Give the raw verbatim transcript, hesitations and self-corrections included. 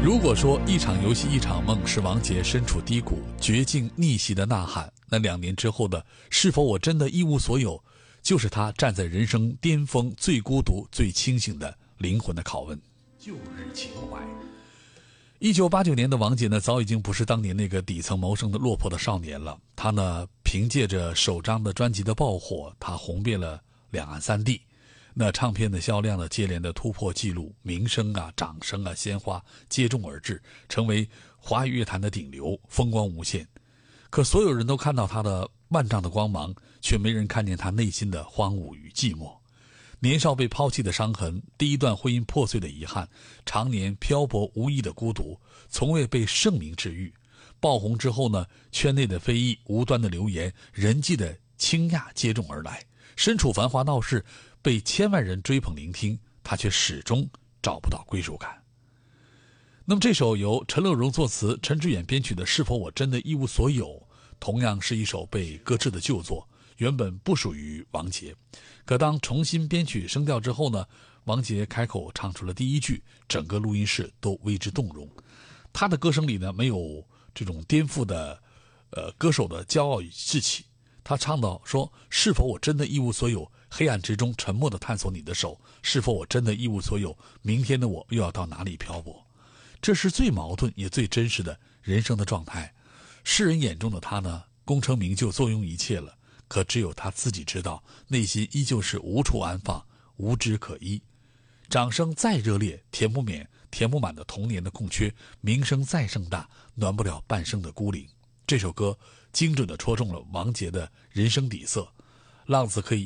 如果说一场游戏一场梦是王杰身处低谷绝境逆袭的呐喊，那两年之后的是否我真的一无所有，就是他站在人生巅峰最孤独最清醒的灵魂的拷问。旧日情怀。一九八九年的王杰呢，早已经不是当年那个底层谋生的落魄的少年了。他呢，凭借着首张的专辑的爆火，他红遍了两岸三地。那唱片的销量呢，接连的突破纪录，名声啊、掌声啊、鲜花接踵而至，成为华语乐坛的顶流，风光无限。可所有人都看到他的万丈的光芒，却没人看见他内心的荒芜与寂寞。年少被抛弃的伤痕，第一段婚姻破碎的遗憾，常年漂泊无依的孤独，从未被盛名治愈。爆红之后呢，圈内的非议、无端的流言、人际的倾轧接踵而来。身处繁华闹市，被千万人追捧聆听，他却始终找不到归属感。那么这首由陈乐融作词、陈志远编曲的《是否我真的一无所有》，同样是一首被搁置的旧作，原本不属于王杰。可当重新编曲声调之后呢，王杰开口唱出了第一句，整个录音室都为之动容。他的歌声里呢，没有这种颠覆的呃歌手的骄傲与志气。他唱到说，是否我真的一无所有，黑暗之中沉默地探索你的手，是否我真的一无所有，明天的我又要到哪里漂泊。这是最矛盾也最真实的人生的状态。世人眼中的他呢，功成名就，坐拥一切了，可只有他自己知道，内心依旧是无处安放，无枝可依。掌声再热烈，填不免填不满的童年的空缺，名声再盛大，暖不了半生的孤零。这首歌精准地戳中了王杰的人生底色，浪子可以